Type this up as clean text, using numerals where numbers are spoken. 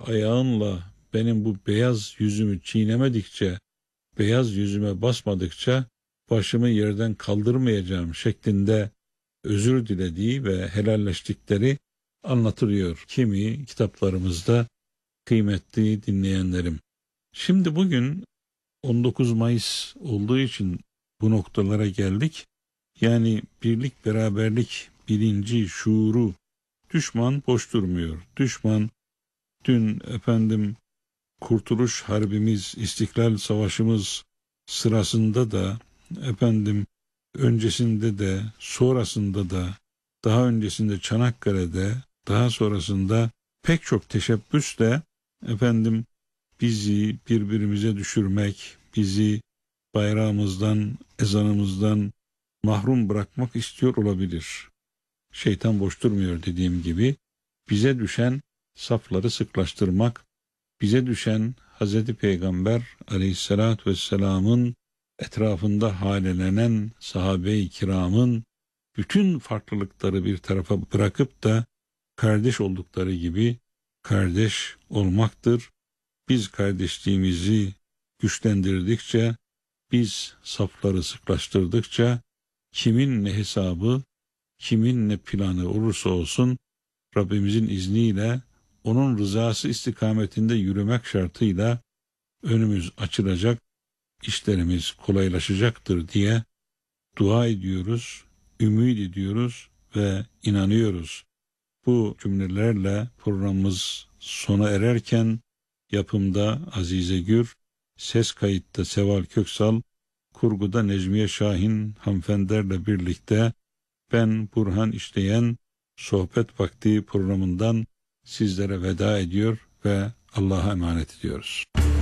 ayağınla benim bu beyaz yüzümü çiğnemedikçe, beyaz yüzüme basmadıkça başımı yerden kaldırmayacağım şeklinde özür dilediği ve helalleştikleri anlatılıyor kimi kitaplarımızda kıymetli dinleyenlerim. Şimdi bugün 19 Mayıs olduğu için bu noktalara geldik. Yani birlik, beraberlik, bilinci, şuuru, düşman boş durmuyor. Düşman dün Kurtuluş Harbimiz, İstiklal Savaşımız sırasında da öncesinde de, sonrasında da, daha öncesinde Çanakkale'de, daha sonrasında pek çok teşebbüsle bizi birbirimize düşürmek, bizi bayrağımızdan, ezanımızdan mahrum bırakmak istiyor olabilir. Şeytan boş durmuyor dediğim gibi. Bize düşen safları sıklaştırmak, bize düşen Hazreti Peygamber aleyhissalatü vesselamın etrafında halelenen sahabe-i kiramın bütün farklılıkları bir tarafa bırakıp da kardeş oldukları gibi kardeş olmaktır. Biz kardeşliğimizi güçlendirdikçe, biz safları sıklaştırdıkça kimin ne hesabı, kimin ne planı olursa olsun Rabbimizin izniyle onun rızası istikametinde yürümek şartıyla önümüz açılacak, işlerimiz kolaylaşacaktır diye dua ediyoruz, ümit ediyoruz ve inanıyoruz. Bu cümlelerle programımız sona ererken yapımda Azize Gür, ses kayıtta Seval Köksal, kurguda Necmiye Şahin hanımefendilerle birlikte ben Burhan İşleyen Sohbet Vakti programından sizlere veda ediyor ve Allah'a emanet ediyoruz.